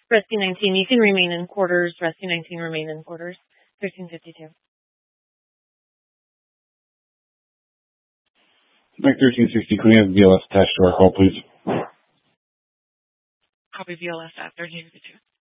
Rescue 19, you can remain in quarters. Rescue 19, remain in quarters. 1352. Mike 1360, can we have VLS attached to our call, please? Copy VLS at 1352.